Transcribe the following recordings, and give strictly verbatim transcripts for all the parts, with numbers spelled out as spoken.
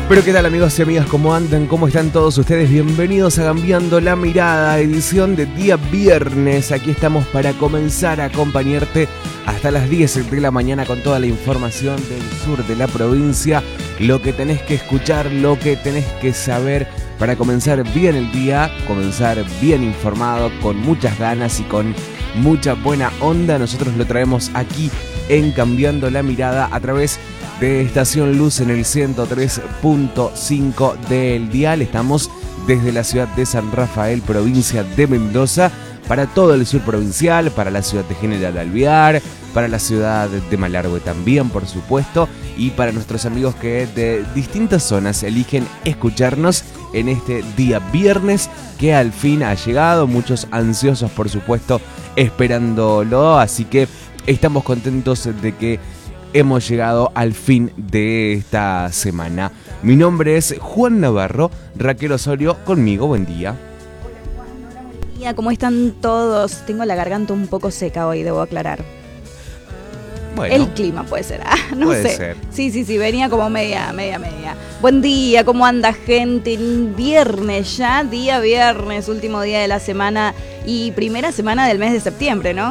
Pero qué tal, amigos y amigas, ¿cómo andan? ¿Cómo están todos ustedes? Bienvenidos a Cambiando la Mirada, edición de día viernes. Aquí estamos para comenzar a acompañarte hasta las diez de la mañana con toda la información del sur de la provincia. Lo que tenés que escuchar, lo que tenés que saber para comenzar bien el día, comenzar bien informado, con muchas ganas y con mucha buena onda. Nosotros lo traemos aquí en Cambiando la Mirada a través de Estación Luz en el ciento tres punto cinco del dial. Estamos desde la ciudad de San Rafael, provincia de Mendoza, para todo el sur provincial, para la ciudad de General Alvear, para la ciudad de Malargüe también, por supuesto, y para nuestros amigos que de distintas zonas eligen escucharnos en este día viernes que al fin ha llegado, muchos ansiosos, por supuesto, esperándolo, así que estamos contentos de que hemos llegado al fin de esta semana. Mi nombre es Juan Navarro, Raquel Osorio conmigo, buen día. Hola Juan, hola, buen día, ¿cómo están todos? Tengo la garganta un poco seca hoy, debo aclarar. Bueno, el clima puede ser, ah, no puede sé. Ser. Sí, sí, sí, venía como media, media, media. Buen día, ¿cómo anda gente? Viernes ya, día viernes, último día de la semana y primera semana del mes de septiembre, ¿no?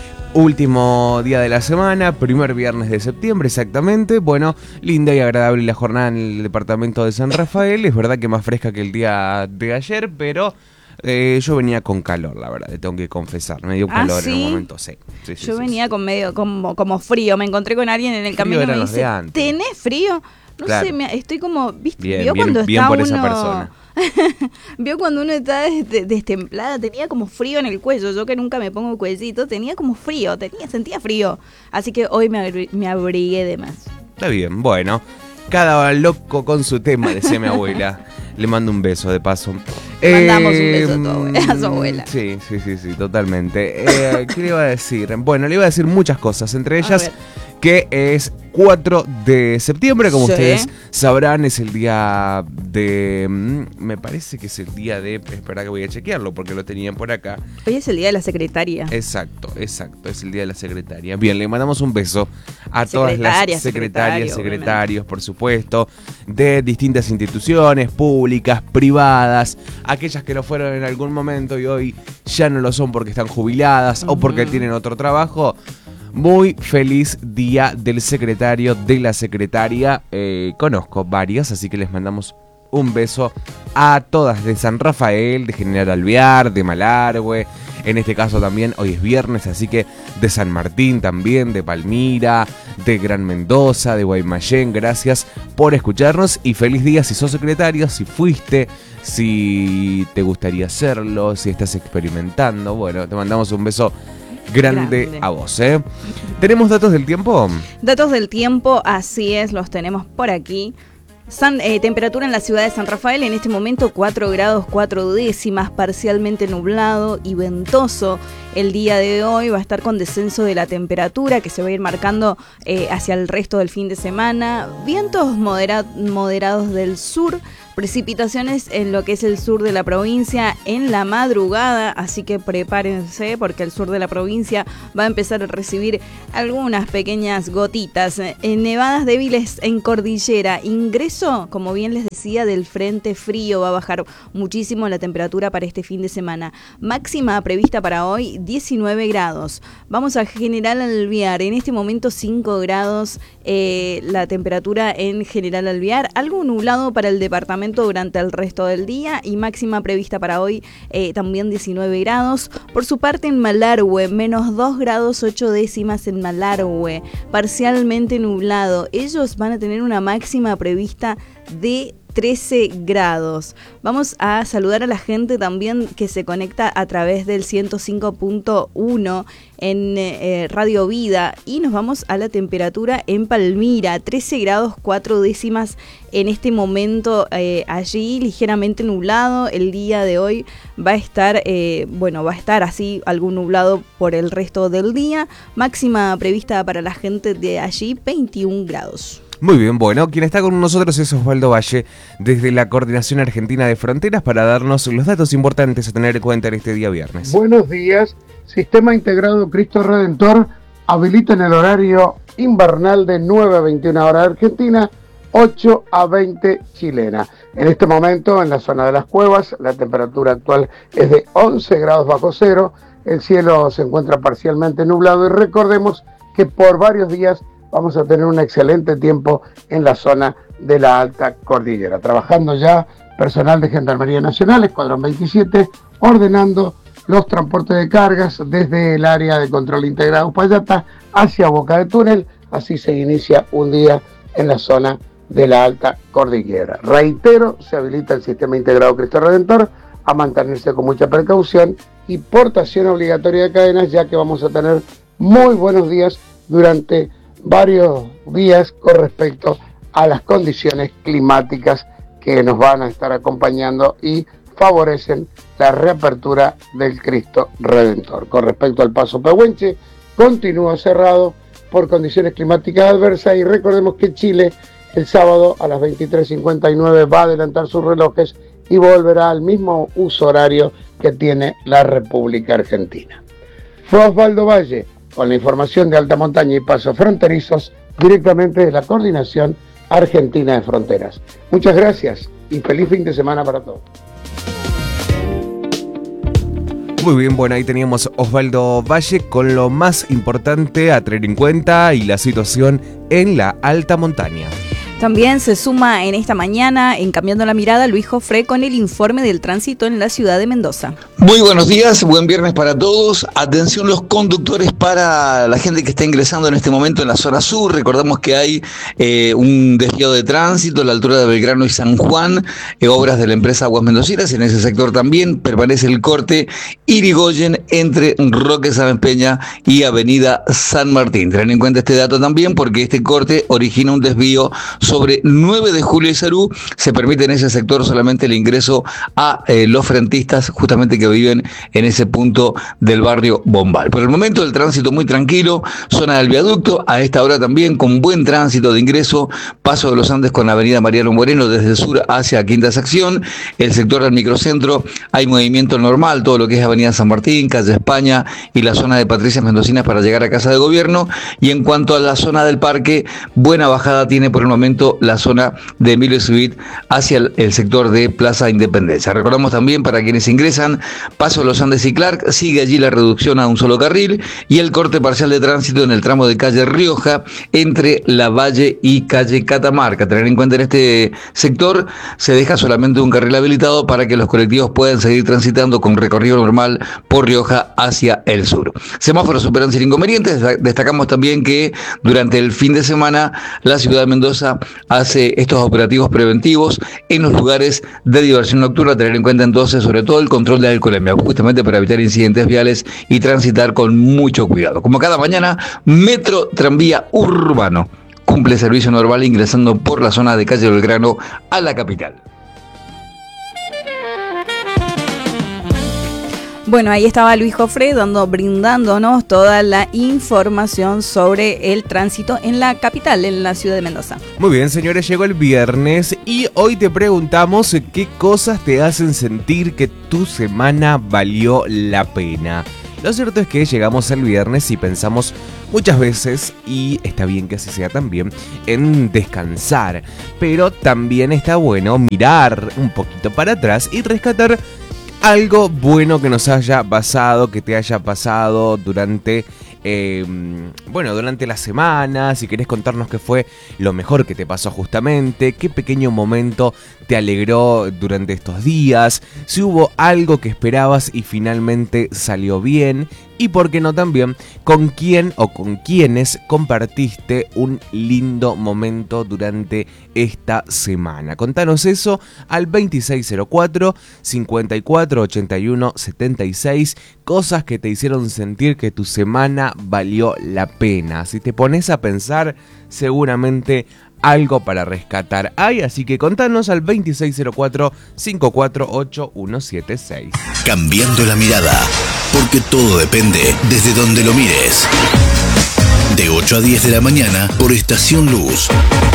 Último día de la semana, primer viernes de septiembre exactamente. Bueno, linda y agradable la jornada en el departamento de San Rafael. Es verdad que más fresca que el día de ayer, pero eh, yo venía con calor, la verdad, te tengo que confesar. Me dio calor ¿Ah, sí? en un momento, sí. sí, sí yo sí, venía sí. con medio como, como frío. Me encontré con alguien en el Frío camino y me eran los dice, de antes. ¿tenés frío? No Claro. sé, me, estoy como, ¿viste? Bien, ¿Vio bien, cuando bien está por uno... esa persona. Vio cuando uno está des- destemplada, tenía como frío en el cuello. Yo que nunca me pongo cuellito, tenía como frío, tenía, sentía frío. Así que hoy me, abri- me abrigué de más. Está bien, bueno. Cada loco con su tema, decía mi abuela. Le mando un beso de paso. Le mandamos un beso a tu abuela, a su abuela. Sí, sí, sí, sí, totalmente. Eh, ¿Qué le iba a decir? Bueno, le iba a decir muchas cosas, entre ellas que es cuatro de septiembre, como Sí. ustedes sabrán, es el día de... Me parece que es el día de... Espera que voy a chequearlo porque lo tenían por acá. Hoy es el día de la secretaria. Exacto, exacto, es el día de la secretaria. Bien, le mandamos un beso a todas las Secretarias, secretarias, secretario, secretarios, por supuesto, de distintas instituciones públicas, privadas, aquellas que lo fueron en algún momento y hoy ya no lo son porque están jubiladas uh-huh. o porque tienen otro trabajo. Muy feliz día del secretario, de la secretaria. Eh, conozco varias, así que les mandamos un beso a todas de San Rafael, de General Alvear, de Malargüe. En este caso también hoy es viernes, así que de San Martín también, de Palmira, de Gran Mendoza, de Guaymallén. Gracias por escucharnos y feliz día si sos secretario, si fuiste, si te gustaría hacerlo, si estás experimentando. Bueno, te mandamos un beso Grande, grande a vos, ¿eh? ¿Tenemos datos del tiempo? Datos del tiempo, así es, los tenemos por aquí. San, eh, temperatura en la ciudad de San Rafael en este momento cuatro grados cuatro décimas, parcialmente nublado y ventoso. El día de hoy va a estar con descenso de la temperatura que se va a ir marcando eh, hacia el resto del fin de semana. Vientos modera- moderados del sur. Precipitaciones en lo que es el sur de la provincia en la madrugada, así que prepárense porque el sur de la provincia va a empezar a recibir algunas pequeñas gotitas. En nevadas débiles en cordillera, ingreso, como bien les decía, del frente frío, va a bajar muchísimo la temperatura para este fin de semana. Máxima prevista para hoy, diecinueve grados. Vamos a General Alvear, en este momento cinco grados eh, la temperatura en General Alvear, algo nublado para el departamento durante el resto del día y máxima prevista para hoy eh, también diecinueve grados. Por su parte en Malargüe, menos dos grados ocho décimas en Malargüe, parcialmente nublado. Ellos van a tener una máxima prevista de trece grados. Vamos a saludar a la gente también que se conecta a través del ciento cinco punto uno en eh, Radio Vida y nos vamos a la temperatura en Palmira, trece grados cuatro décimas en este momento eh, allí, ligeramente nublado. El día de hoy va a estar, eh, bueno, va a estar así algo nublado por el resto del día. Máxima prevista para la gente de allí, veintiún grados. Muy bien, bueno, quien está con nosotros es Osvaldo Valle desde la Coordinación Argentina de Fronteras para darnos los datos importantes a tener en cuenta en este día viernes. Buenos días. Sistema Integrado Cristo Redentor habilita en el horario invernal de nueve a veintiuna horas Argentina ocho a veinte chilena. En este momento, en la zona de las cuevas, la temperatura actual es de once grados bajo cero, el cielo se encuentra parcialmente nublado y recordemos que por varios días vamos a tener un excelente tiempo en la zona de la alta cordillera. Trabajando ya personal de Gendarmería Nacional, Escuadrón veintisiete, ordenando los transportes de cargas desde el área de control integrado Uspallata hacia Boca de Túnel. Así se inicia un día en la zona de la alta cordillera. Reitero, se habilita el sistema integrado Cristo Redentor a mantenerse con mucha precaución y portación obligatoria de cadenas, ya que vamos a tener muy buenos días durante varios días con respecto a las condiciones climáticas que nos van a estar acompañando y favorecen la reapertura del Cristo Redentor. Con respecto al paso Pehuenche, continúa cerrado por condiciones climáticas adversas y recordemos que Chile el sábado a las veintitrés cincuenta y nueve va a adelantar sus relojes y volverá al mismo uso horario que tiene la República Argentina. Fue Osvaldo Valle con la información de alta montaña y pasos fronterizos directamente de la Coordinación Argentina de Fronteras. Muchas gracias y feliz fin de semana para todos. Muy bien, bueno, ahí teníamos Osvaldo Valle con lo más importante a tener en cuenta y la situación en la alta montaña. También se suma en esta mañana, en Cambiando la Mirada, Luis Jofré con el informe del tránsito en la ciudad de Mendoza. Muy buenos días, buen viernes para todos. Atención los conductores para la gente que está ingresando en este momento en la zona sur. Recordamos que hay eh, un desvío de tránsito a la altura de Belgrano y San Juan, eh, obras de la empresa Aguas Mendocinas. En ese sector también permanece el corte Irigoyen entre Roque Sáenz Peña y Avenida San Martín. Ten en cuenta este dato también porque este corte origina un desvío sobre nueve de julio y Sarú. Se permite en ese sector solamente el ingreso a eh, los frentistas justamente que viven en ese punto del barrio Bombal. Por el momento el tránsito muy tranquilo, zona del viaducto, a esta hora también con buen tránsito de ingreso, paso de los Andes con la avenida Mariano Moreno desde el sur hacia Quinta Sección, el sector del microcentro hay movimiento normal, todo lo que es avenida San Martín, calle España y la zona de Patricias Mendocinas para llegar a Casa de Gobierno, y en cuanto a la zona del parque, buena bajada tiene por el momento la zona de Emilio Civit hacia el, el sector de Plaza Independencia. Recordamos también para quienes ingresan, paso de los Andes y Clark, sigue allí la reducción a un solo carril y el corte parcial de tránsito en el tramo de calle Rioja entre La Valle y calle Catamarca. Tener en cuenta en este sector se deja solamente un carril habilitado para que los colectivos puedan seguir transitando con recorrido normal por Rioja hacia el sur. Semáforos superan sin inconvenientes. Destacamos también que durante el fin de semana la ciudad de Mendoza hace estos operativos preventivos en los lugares de diversión nocturna. Tener en cuenta entonces sobre todo el control de alcoholemia, justamente para evitar incidentes viales y transitar con mucho cuidado. Como cada mañana, Metro Tranvía Urbano cumple servicio normal ingresando por la zona de calle Belgrano a la capital. Bueno, ahí estaba Luis Jofré dando, brindándonos toda la información sobre el tránsito en la capital, en la ciudad de Mendoza. Muy bien, señores, llegó el viernes y hoy te preguntamos qué cosas te hacen sentir que tu semana valió la pena. Lo cierto es que llegamos al viernes y pensamos muchas veces, y está bien que así sea también, en descansar. Pero también está bueno mirar un poquito para atrás y rescatar algo bueno que nos haya pasado, que te haya pasado durante, eh, bueno, durante la semana. Si querés contarnos qué fue lo mejor que te pasó justamente, qué pequeño momento te alegró durante estos días, si hubo algo que esperabas y finalmente salió bien, y por qué no también con quién o con quiénes compartiste un lindo momento durante esta semana. Contanos eso al veintiséis cero cuatro, cincuenta y cuatro ochenta y uno setenta y seis, cosas que te hicieron sentir que tu semana valió la pena. Si te pones a pensar, seguramente algo para rescatar hay, así que contanos al veintiséis cero cuatro, cincuenta y cuatro ocho uno siete seis. Cambiando la mirada, porque todo depende desde donde lo mires. De ocho a diez de la mañana por Estación Luz.